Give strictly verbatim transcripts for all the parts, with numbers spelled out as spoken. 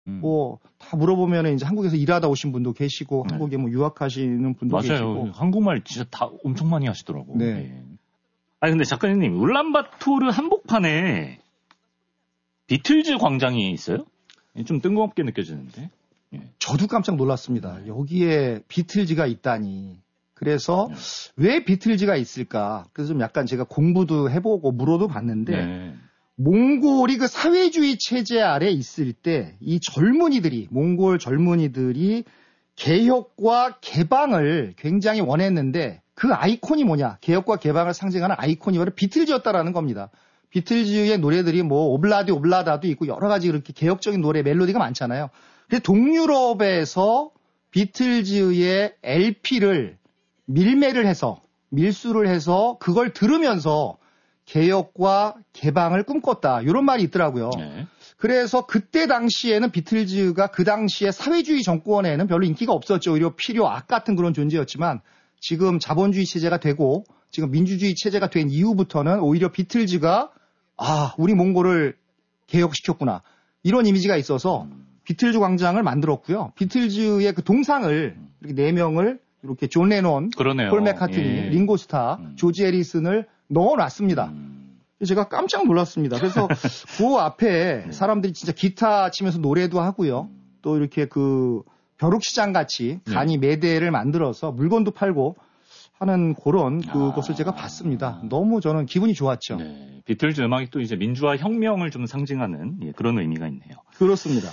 음. 뭐 다 물어보면 이제 한국에서 일하다 오신 분도 계시고 네. 한국에 뭐 유학하시는 분도 맞아요. 계시고. 한국말 진짜 다 엄청 많이 하시더라고. 네. 예. 아니 근데 작가님 울란바토르 한복판에 비틀즈 광장이 있어요? 좀 뜬금없게 느껴지는데. 예. 저도 깜짝 놀랐습니다. 여기에 비틀즈가 있다니. 그래서 네. 왜 비틀즈가 있을까? 그래서 좀 약간 제가 공부도 해보고 물어도 봤는데 네. 몽골이 그 사회주의 체제 아래 있을 때 이 젊은이들이 몽골 젊은이들이 개혁과 개방을 굉장히 원했는데 그 아이콘이 뭐냐? 개혁과 개방을 상징하는 아이콘이 바로 비틀즈였다라는 겁니다. 비틀즈의 노래들이 뭐 오블라디 오블라다도 있고 여러 가지 그렇게 개혁적인 노래 멜로디가 많잖아요. 그래서 동유럽에서 비틀즈의 엘피를 밀매를 해서 밀수를 해서 그걸 들으면서 개혁과 개방을 꿈꿨다. 이런 말이 있더라고요. 네. 그래서 그때 당시에는 비틀즈가 그 당시에 사회주의 정권에는 별로 인기가 없었죠. 오히려 필요 악 같은 그런 존재였지만 지금 자본주의 체제가 되고 지금 민주주의 체제가 된 이후부터는 오히려 비틀즈가 아, 우리 몽골을 개혁시켰구나. 이런 이미지가 있어서 비틀즈 광장을 만들었고요. 비틀즈의 그 동상을 이렇게 네 명을 이렇게 존 레논, 그러네요. 폴 맥카트니, 예. 링고스타, 음. 조지 해리슨을 넣어놨습니다. 음. 제가 깜짝 놀랐습니다. 그래서 그 앞에 사람들이 진짜 기타 치면서 노래도 하고요. 또 이렇게 그 벼룩시장 같이 간이 매대를 만들어서 물건도 팔고 하는 그런 그것을 아. 제가 봤습니다. 너무 저는 기분이 좋았죠. 네. 비틀즈 음악이 또 이제 민주화 혁명을 좀 상징하는 예, 그런 의미가 있네요. 그렇습니다.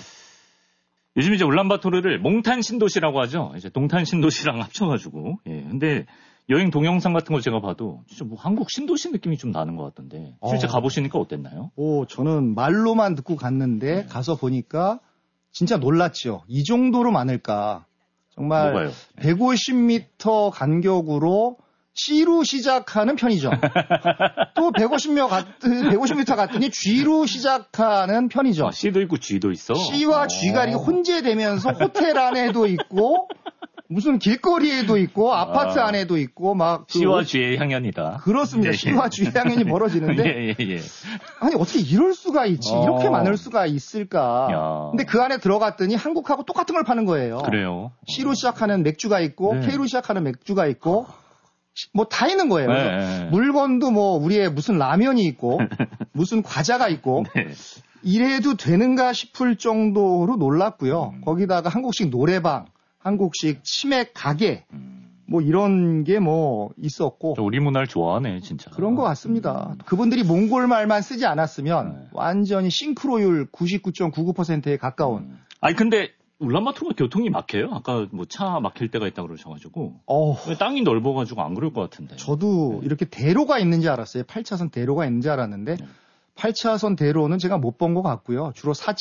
요즘 이제 울란바토르를 몽탄 신도시라고 하죠. 이제 동탄 신도시랑 합쳐가지고. 예. 근데 여행 동영상 같은 거 제가 봐도 진짜 뭐 한국 신도시 느낌이 좀 나는 것 같던데. 실제 어. 가보시니까 어땠나요? 오, 저는 말로만 듣고 갔는데 네. 가서 보니까 진짜 놀랐죠. 이 정도로 많을까. 정말 뭐가요? 백오십 미터 간격으로 C로 시작하는 편의점. 또 백오십 미터 갔더니, 백오십 미터 갔더니 G로 시작하는 편의점. 아, C도 있고 G도 있어? C와 어. G가 이렇게 혼재되면서 호텔 안에도 있고, 무슨 길거리에도 있고, 아파트 아. 안에도 있고, 막. 그 C와 G의 향연이다. 그렇습니다. 예, 예. C와 G의 향연이 벌어지는데. 예, 예, 예. 아니, 어떻게 이럴 수가 있지? 어. 이렇게 많을 수가 있을까? 야. 근데 그 안에 들어갔더니 한국하고 똑같은 걸 파는 거예요. 그래요. C로 시작하는 맥주가 있고, 네. K로 시작하는 맥주가 있고, 뭐 다 있는 거예요. 그래서 네, 네. 물건도 뭐 우리의 무슨 라면이 있고, 무슨 과자가 있고, 네. 이래도 되는가 싶을 정도로 놀랐고요. 음. 거기다가 한국식 노래방, 한국식 치맥 가게, 음. 뭐 이런 게 뭐 있었고, 저 우리 문화를 좋아하네, 진짜. 그런 것 같습니다. 그분들이 몽골 말만 쓰지 않았으면 네. 완전히 싱크로율 구십구 점 구구 퍼센트에 가까운. 음. 아니, 근데 울란바토르가 교통이 막혀요? 아까 뭐 차 막힐 때가 있다고 그러셔가지고. 어, 땅이 넓어가지고 안 그럴 것 같은데. 저도 이렇게 대로가 있는지 알았어요. 팔 차선 대로가 있는지 알았는데 네. 팔 차선 대로는 제가 못 본 것 같고요. 주로 사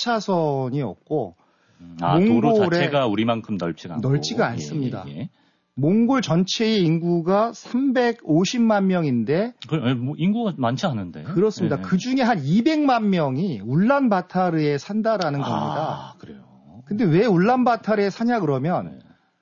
차선이었고 아, 도로 몽골에 자체가 우리만큼 넓지가 않고. 넓지가 않습니다. 예, 예. 몽골 전체의 인구가 삼백오십만 명인데 그, 뭐 인구가 많지 않은데. 그렇습니다. 예. 그 중에 한 이백만 명이 울란바타르에 산다라는 겁니다. 아, 그래요. 근데 왜 울란바타르에 사냐 그러면 네.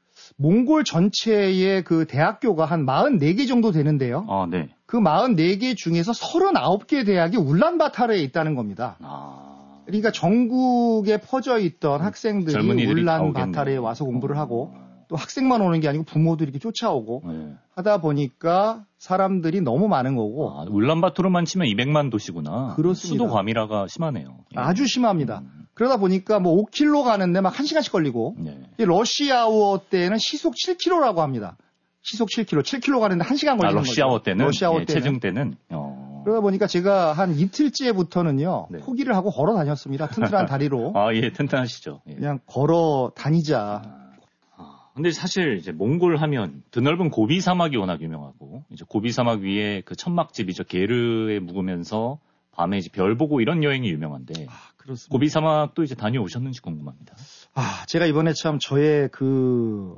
몽골 전체의 그 대학교가 한 사십사 개 정도 되는데요. 아, 네. 그 사십사 개 중에서 서른아홉 개 대학이 울란바타르에 있다는 겁니다. 아. 그러니까 전국에 퍼져 있던 학생들이 젊은이들이 다 울란바타르에 오겠네. 와서 공부를 하고 또 학생만 오는 게 아니고 부모도 이렇게 쫓아오고 네. 하다 보니까 사람들이 너무 많은 거고 아, 울란바토르만 치면 이백만 도시구나. 그렇습니다. 수도 과밀화가 심하네요. 예. 아주 심합니다. 음. 그러다 보니까 뭐 오 킬로미터 가는데 막 한 시간씩 걸리고 네. 이 러시아워 때는 시속 칠 킬로미터라고 합니다. 시속 칠 킬로미터, 칠 킬로미터 가는데 한 시간 아, 걸리는 러시아워 거죠. 때는? 러시아워 예, 때는. 체증 때는? 어. 그러다 보니까 제가 한 이틀째부터는요. 네. 포기를 하고 걸어 다녔습니다. 튼튼한 다리로. 아, 예, 튼튼하시죠. 예. 그냥 걸어 다니자. 아, 근데 사실 이제 몽골 하면 드넓은 고비 사막이 워낙 유명하고 이제 고비 사막 위에 그 천막집이죠. 게르에 묵으면서 밤에 이제 별 보고 이런 여행이 유명한데 아, 그렇습니다. 고비 사막도 이제 다녀오셨는지 궁금합니다. 아, 제가 이번에 참 저의 그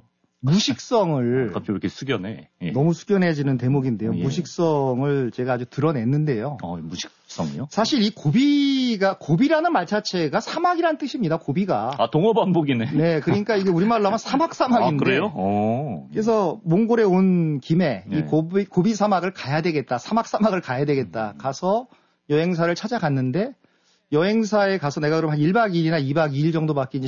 무식성을 갑자기 왜 이렇게 숙연해? 예. 너무 숙연해지는 대목인데요. 예. 무식성을 제가 아주 드러냈는데요. 어, 무식성이요? 사실 이 고비가 고비라는 말 자체가 사막이란 뜻입니다. 고비가. 아, 동어 반복이네. 네, 그러니까 이게 우리말로 하면 사막 사막인데. 아, 그래요? 어. 그래서 몽골에 온 김에 네. 이 고비, 고비 사막을 가야 되겠다. 사막 사막을 가야 되겠다. 음. 가서 여행사를 찾아갔는데 여행사에 가서 내가 그럼 한 일 박 이 일이나 이 박 이 일 정도밖에 이제